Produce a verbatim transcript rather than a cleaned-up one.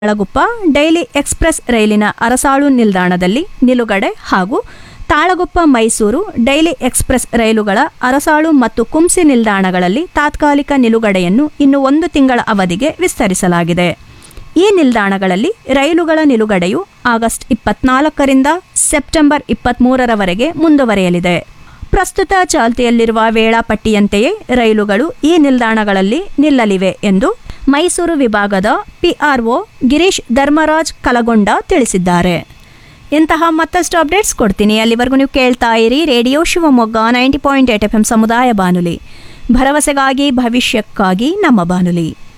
Talaguppa daily express ರೈಲಿನ ಅರಸಾಳು ನಿಲ್ದಾಣದಲ್ಲಿ ನಿಲುಗಡೆ ಹಾಗೂ ತಾಳಗುಪ್ಪ ಮೈಸೂರು ಡೈಲಿ ಎಕ್ಸ್‌ಪ್ರೆಸ್ ರೈಲುಗಳ ಅರಸಾಳು ಮತ್ತು ಕುಂಸಿ ನಿಲ್ದಾಣಗಳಲ್ಲಿ ತಾತ್ಕಾಲಿಕ ನಿಲುಗಡೆಯನ್ನು ಇನ್ನು ಒಂದು ತಿಂಗಳ ಅವಧಿಗೆ ವಿಸ್ತರಿಸಲಾಗಿದೆ. ಈ ನಿಲ್ದಾಣಗಳಲ್ಲಿ ರೈಲುಗಳ ನಿಲುಗಡೆಯು ಆಗಸ್ಟ್ ಇಪ್ಪತ್ನಾಲ್ಕರಿಂದ ಸೆಪ್ಟೆಂಬರ್ ಇಪ್ಪತ್ತ್ಮೂರರವರೆಗೆ ಮುಂದುವರೆಯಲಿದೆ. ಪ್ರಸ್ತುತ ಚಾಲ್ತಿಯಲ್ಲಿರುವ ವೇಳಾಪಟ್ಟಿಯಂತೆಯೇ ರೈಲುಗಳು ಈ ನಿಲ್ದಾಣಗಳಲ್ಲಿ ನಿಲ್ಲಲಿವೆ ಎಂದು ಮೈಸೂರು ವಿಭಾಗದ ಪಿಆರ್ಒ ಗಿರೀಶ್ ಧರ್ಮರಾಜ್ ಕಲಗೊಂಡ ತಿಳಿಸಿದ್ದಾರೆ. ಇಂತಹ ಮತ್ತಷ್ಟು ಅಪ್ಡೇಟ್ಸ್ ಕೊಡ್ತೀನಿ. ಅಲ್ಲಿವರೆಗೂ ನೀವು ಕೇಳ್ತಾ ಇರಿ radio Shivamogga ninety point eight F M ಸಮುದಾಯ ಬಾನುಲಿ, ಭರವಸೆಗಾಗಿ ಭವಿಷ್ಯಕ್ಕಾಗಿ ನಮ್ಮ ಬಾನುಲಿ.